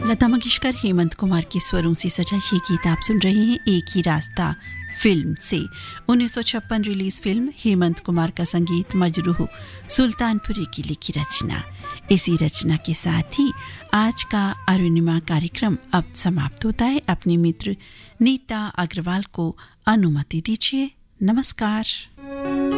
लता मंगेशकर, हेमंत कुमार के स्वरों से सजा ये गीत आप सुन रहे हैं एक ही रास्ता फिल्म से। 1956 रिलीज फिल्म, हेमंत कुमार का संगीत, मजरूह सुल्तानपुरी की लिखी रचना। इसी रचना के साथ ही आज का अरुणिमा कार्यक्रम अब समाप्त होता है। अपने मित्र नीता अग्रवाल को अनुमति दीजिए। नमस्कार।